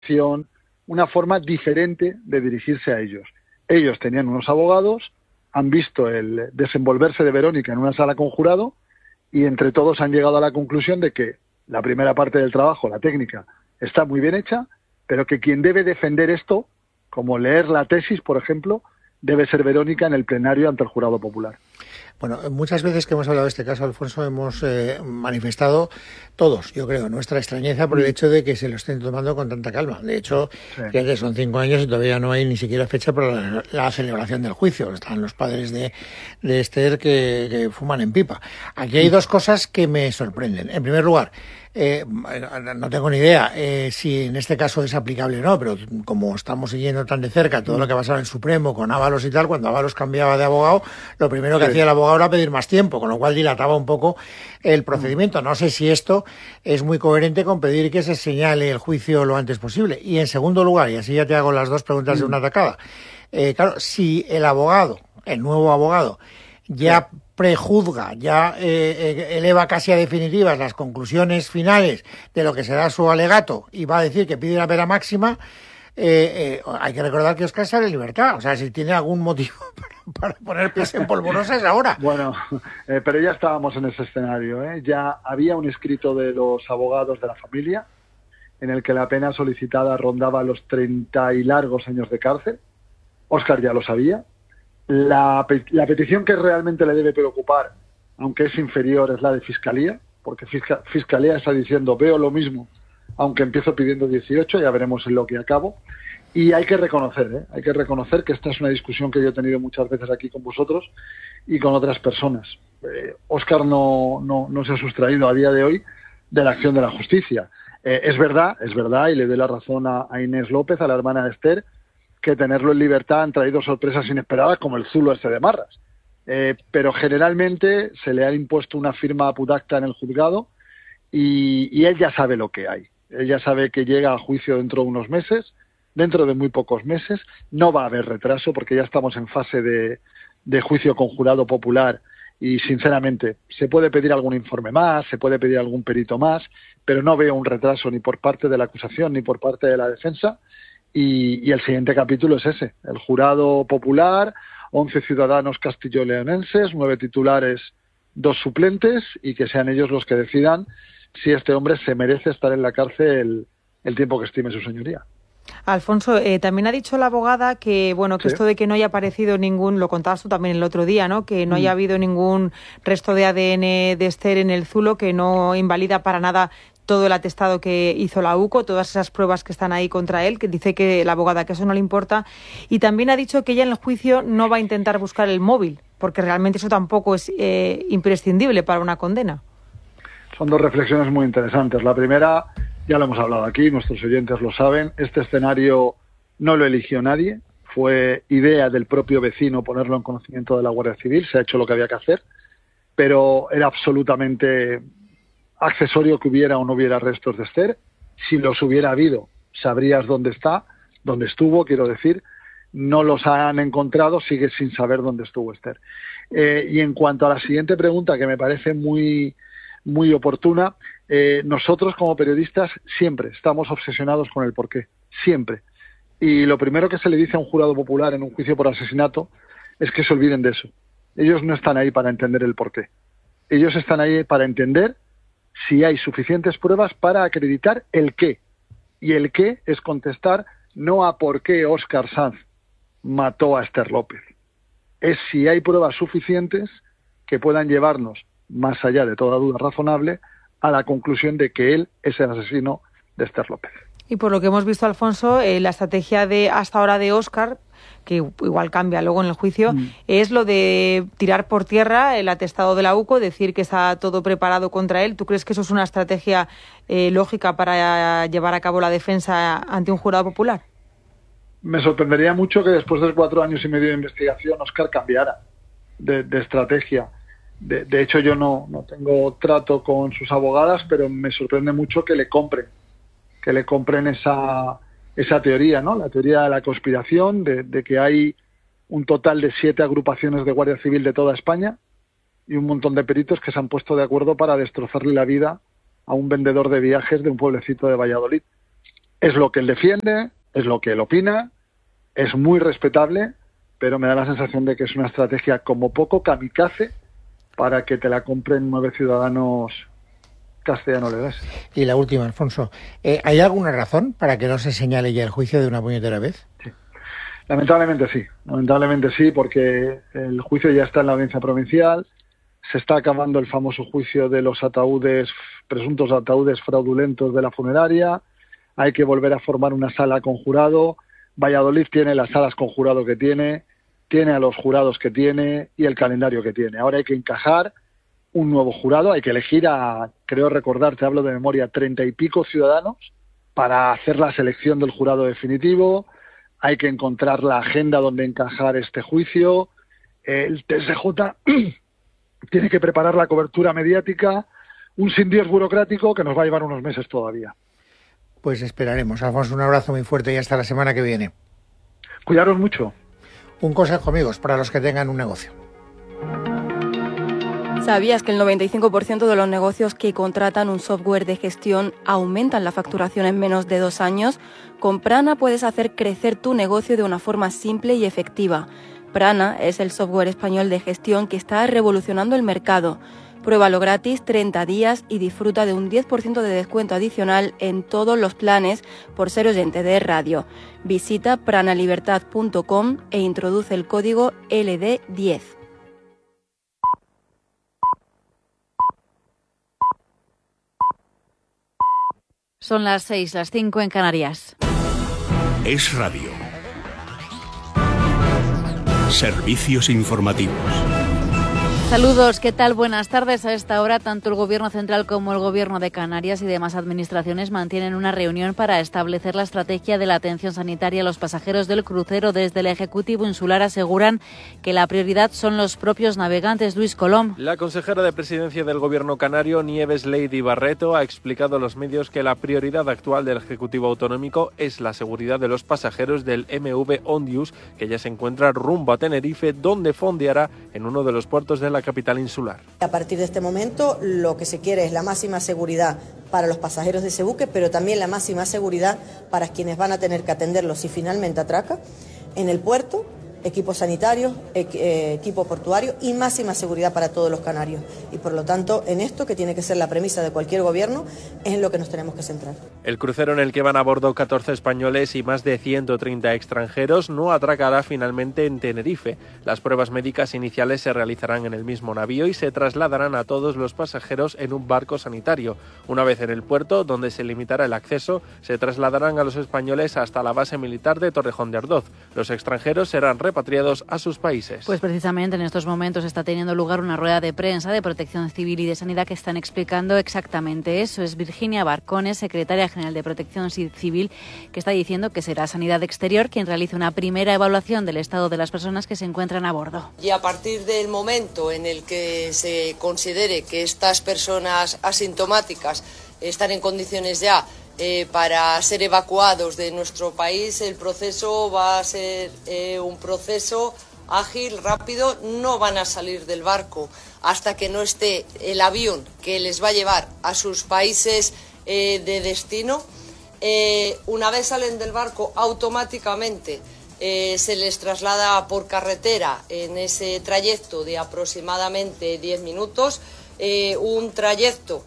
una forma diferente de dirigirse a ellos. Ellos tenían unos abogados, han visto el desenvolverse de Verónica en una sala con jurado y entre todos han llegado a la conclusión de que la primera parte del trabajo, la técnica, está muy bien hecha, pero que quien debe defender esto, como leer la tesis, por ejemplo, debe ser Verónica en el plenario ante el jurado popular. Bueno, muchas veces que hemos hablado de este caso, Alfonso, hemos manifestado todos, yo creo, nuestra extrañeza por el hecho de que se lo estén tomando con tanta calma. De hecho, que son 5 años y todavía no hay ni siquiera fecha para la celebración del juicio. Están los padres de Esther que fuman en pipa. Aquí hay dos cosas que me sorprenden. En primer lugar, no tengo ni idea si en este caso es aplicable o no, pero como estamos siguiendo tan de cerca todo lo que pasaba en Supremo con Ábalos y tal, cuando Ábalos cambiaba de abogado, lo primero que hacía el abogado era pedir más tiempo, con lo cual dilataba un poco el procedimiento. No sé si esto es muy coherente con pedir que se señale el juicio lo antes posible. Y en segundo lugar, y así ya te hago las dos preguntas de una tacada, claro, si el abogado, el nuevo abogado, ya prejuzga, ya eleva casi a definitivas las conclusiones finales de lo que será su alegato y va a decir que pide la pena máxima, hay que recordar que Óscar sale en libertad. O sea, si tiene algún motivo para poner pies en polvorosa es ahora. Bueno, pero ya estábamos en ese escenario, ¿eh? Ya había un escrito de los abogados de la familia en el que la pena solicitada rondaba los 30 y largos años de cárcel. Óscar ya lo sabía. La petición que realmente le debe preocupar, aunque es inferior, es la de Fiscalía, porque Fiscalía está diciendo veo lo mismo, aunque empiezo pidiendo 18, ya veremos en lo que acabo. Y hay que reconocer que esta es una discusión que yo he tenido muchas veces aquí con vosotros y con otras personas. Óscar no se ha sustraído a día de hoy de la acción de la justicia. Es verdad, y le doy la razón a Inés López, a la hermana de Esther, que tenerlo en libertad han traído sorpresas inesperadas como el zulo este de Marras. Pero generalmente se le ha impuesto una firma putacta en el juzgado y él ya sabe lo que hay. Él ya sabe que llega a juicio dentro de unos meses, dentro de muy pocos meses. No va a haber retraso porque ya estamos en fase de juicio con jurado popular y, sinceramente, se puede pedir algún informe más, se puede pedir algún perito más, pero no veo un retraso ni por parte de la acusación ni por parte de la defensa. Y el siguiente capítulo es ese, el jurado popular, 11 ciudadanos castillo-leonenses, 9 titulares, 2 suplentes, y que sean ellos los que decidan si este hombre se merece estar en la cárcel el tiempo que estime su señoría. Alfonso, también ha dicho la abogada que, bueno, que esto de que no haya aparecido ningún, lo contabas tú también el otro día, ¿no? Que no haya habido ningún resto de ADN de Esther en el zulo, que no invalida para nada todo el atestado que hizo la UCO, todas esas pruebas que están ahí contra él, que dice que la abogada que eso no le importa. Y también ha dicho que ella en el juicio no va a intentar buscar el móvil, porque realmente eso tampoco es imprescindible para una condena. Son dos reflexiones muy interesantes. La primera, ya lo hemos hablado aquí, nuestros oyentes lo saben, este escenario no lo eligió nadie, fue idea del propio vecino ponerlo en conocimiento de la Guardia Civil, se ha hecho lo que había que hacer, pero era absolutamente accesorio que hubiera o no hubiera restos de Esther. Si los hubiera habido, sabrías dónde está, dónde estuvo, quiero decir. No los han encontrado, sigue sin saber dónde estuvo Esther. Y en cuanto a la siguiente pregunta, que me parece muy, muy oportuna, nosotros como periodistas siempre estamos obsesionados con el porqué, siempre. Y lo primero que se le dice a un jurado popular en un juicio por asesinato es que se olviden de eso. Ellos no están ahí para entender el porqué. Ellos están ahí para entender si hay suficientes pruebas para acreditar el qué. Y el qué es contestar no a por qué Óscar Sanz mató a Esther López. Es si hay pruebas suficientes que puedan llevarnos, más allá de toda duda razonable, a la conclusión de que él es el asesino de Esther López. Y por lo que hemos visto, Alfonso, la estrategia de hasta ahora de Óscar, que igual cambia luego en el juicio, es lo de tirar por tierra el atestado de la UCO, decir que está todo preparado contra él. ¿Tú crees que eso es una estrategia lógica para llevar a cabo la defensa ante un jurado popular? Me sorprendería mucho que después de 4 años y medio de investigación Óscar cambiara de estrategia. De hecho, yo no tengo trato con sus abogadas, pero me sorprende mucho que le compren esa teoría, ¿no? La teoría de la conspiración, de que hay un total de 7 agrupaciones de Guardia Civil de toda España y un montón de peritos que se han puesto de acuerdo para destrozarle la vida a un vendedor de viajes de un pueblecito de Valladolid. Es lo que él defiende, es lo que él opina, es muy respetable, pero me da la sensación de que es una estrategia como poco kamikaze para que te la compren 9 ciudadanos castellano-leoneses. Y la última, Alfonso, ¿hay alguna razón para que no se señale ya el juicio de una puñetera vez? Sí. Lamentablemente sí, porque el juicio ya está en la audiencia provincial, se está acabando el famoso juicio de los presuntos ataúdes fraudulentos de la funeraria, hay que volver a formar una sala con jurado, Valladolid tiene las salas con jurado que tiene a los jurados que tiene y el calendario que tiene. Ahora hay que encajar un nuevo jurado, hay que elegir creo recordar, te hablo de memoria, 30 y pico ciudadanos para hacer la selección del jurado definitivo, hay que encontrar la agenda donde encajar este juicio, el TSJ tiene que preparar la cobertura mediática, un sin Dios burocrático que nos va a llevar unos meses todavía. Pues esperaremos. Alfonso, un abrazo muy fuerte y hasta la semana que viene. Cuidaros mucho. Un consejo, amigos, para los que tengan un negocio. ¿Sabías que el 95% de los negocios que contratan un software de gestión aumentan la facturación en menos de 2 años? Con Prana puedes hacer crecer tu negocio de una forma simple y efectiva. Prana es el software español de gestión que está revolucionando el mercado. Pruébalo gratis 30 días y disfruta de un 10% de descuento adicional en todos los planes por ser oyente de radio. Visita pranalibertad.com e introduce el código LD10. Son las 6, las 5 en Canarias. Es Radio. Servicios informativos. Saludos, ¿qué tal? Buenas tardes. A esta hora, tanto el Gobierno central como el Gobierno de Canarias y demás administraciones mantienen una reunión para establecer la estrategia de la atención sanitaria a los pasajeros del crucero. Desde el Ejecutivo Insular aseguran que la prioridad son los propios navegantes. Luis Colom. La consejera de Presidencia del Gobierno canario, Nieves Lady Barreto, ha explicado a los medios que la prioridad actual del Ejecutivo Autonómico es la seguridad de los pasajeros del MV Ondius, que ya se encuentra rumbo a Tenerife, donde fondeará en uno de los puertos de la capital insular. A partir de este momento lo que se quiere es la máxima seguridad para los pasajeros de ese buque, pero también la máxima seguridad para quienes van a tener que atenderlos si finalmente atraca en el puerto, equipos sanitarios, equipo portuario y máxima seguridad para todos los canarios. Y por lo tanto, en esto, que tiene que ser la premisa de cualquier gobierno, es en lo que nos tenemos que centrar. El crucero en el que van a bordo 14 españoles y más de 130 extranjeros no atracará finalmente en Tenerife. Las pruebas médicas iniciales se realizarán en el mismo navío y se trasladarán a todos los pasajeros en un barco sanitario. Una vez en el puerto, donde se limitará el acceso, se trasladarán a los españoles hasta la base militar de Torrejón de Ardoz. Los extranjeros serán repatriados a sus países. Pues precisamente en estos momentos está teniendo lugar una rueda de prensa de Protección Civil y de Sanidad que están explicando exactamente eso. Es Virginia Barcones, secretaria general de Protección Civil, que está diciendo que será Sanidad Exterior quien realice una primera evaluación del estado de las personas que se encuentran a bordo. Y a partir del momento en el que se considere que estas personas asintomáticas están en condiciones ya para ser evacuados de nuestro país, el proceso va a ser un proceso ágil, rápido. No van a salir del barco hasta que no esté el avión que les va a llevar a sus países de destino. Una vez salen del barco, automáticamente se les traslada por carretera en ese trayecto de aproximadamente 10 minutos, un trayecto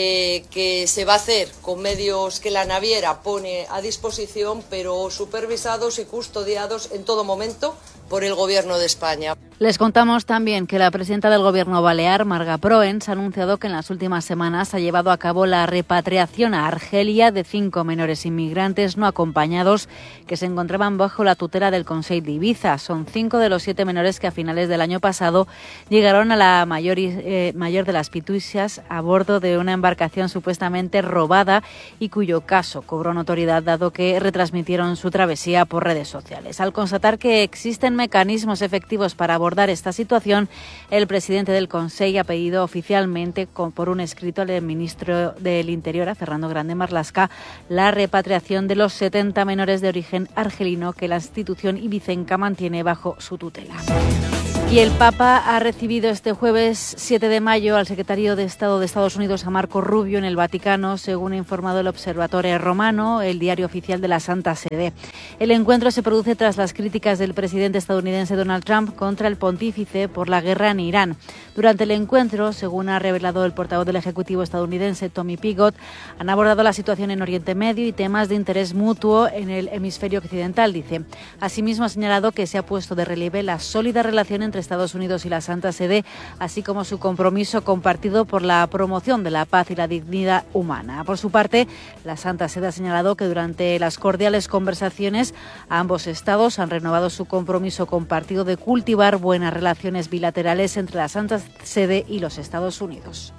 que se va a hacer con medios que la naviera pone a disposición, pero supervisados y custodiados en todo momento por el Gobierno de España. Les contamos también que la presidenta del Gobierno balear, Marga Proens, ha anunciado que en las últimas semanas ha llevado a cabo la repatriación a Argelia de 5 menores inmigrantes no acompañados que se encontraban bajo la tutela del Consell de Ibiza. Son 5 de los 7 menores que a finales del año pasado llegaron a la mayor de las Pitusias a bordo de una embarcación supuestamente robada y cuyo caso cobró notoriedad dado que retransmitieron su travesía por redes sociales. Al constatar que existen mecanismos efectivos para abordar esta situación, el presidente del Consell ha pedido oficialmente por un escrito al ministro del Interior, a Fernando Grande Marlaska, la repatriación de los 70 menores de origen argelino que la institución ibicenca mantiene bajo su tutela. Y el Papa ha recibido este jueves 7 de mayo al secretario de Estado de Estados Unidos, a Marco Rubio, en el Vaticano, según ha informado el Observatore Romano, el diario oficial de la Santa Sede. El encuentro se produce tras las críticas del presidente estadounidense Donald Trump contra el pontífice por la guerra en Irán. Durante el encuentro, según ha revelado el portavoz del Ejecutivo estadounidense, Tommy Pigott, han abordado la situación en Oriente Medio y temas de interés mutuo en el hemisferio occidental, dice. Asimismo, ha señalado que se ha puesto de relieve la sólida relación entre Estados Unidos y la Santa Sede, así como su compromiso compartido por la promoción de la paz y la dignidad humana. Por su parte, la Santa Sede ha señalado que durante las cordiales conversaciones ambos estados han renovado su compromiso compartido de cultivar buenas relaciones bilaterales entre la Santa Sede y los Estados Unidos.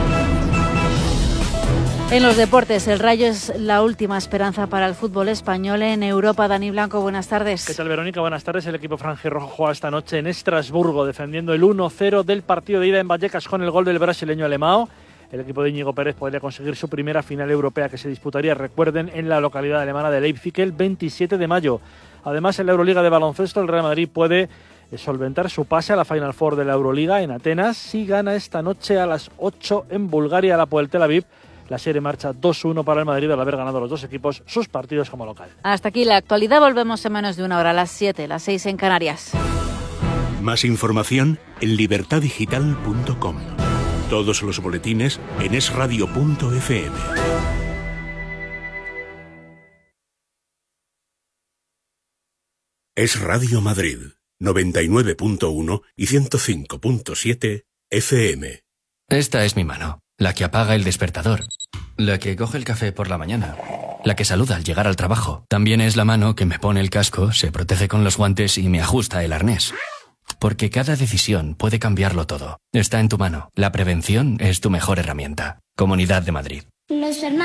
En los deportes, el Rayo es la última esperanza para el fútbol español en Europa. Dani Blanco, buenas tardes. ¿Qué tal, Verónica? Buenas tardes. El equipo franjirrojo juega esta noche en Estrasburgo, defendiendo el 1-0 del partido de ida en Vallecas con el gol del brasileño Alemão. El equipo de Íñigo Pérez podría conseguir su primera final europea, que se disputaría, recuerden, en la localidad alemana de Leipzig el 27 de mayo. Además, en la Euroliga de baloncesto, el Real Madrid puede solventar su pase a la Final Four de la Euroliga en Atenas si gana esta noche a las 8 en Bulgaria al Hapoel Tel Aviv. La serie marcha 2-1 para el Madrid al haber ganado los dos equipos sus partidos como local. Hasta aquí la actualidad. Volvemos en menos de una hora, a las 7, las 6 en Canarias. Más información en libertadigital.com. Todos los boletines en esradio.fm. Es Radio Madrid, 99.1 y 105.7 FM. Esta es mi mano, la que apaga el despertador, la que coge el café por la mañana, la que saluda al llegar al trabajo. También es la mano que me pone el casco, se protege con los guantes y me ajusta el arnés. Porque cada decisión puede cambiarlo todo. Está en tu mano. La prevención es tu mejor herramienta. Comunidad de Madrid. Los hermanos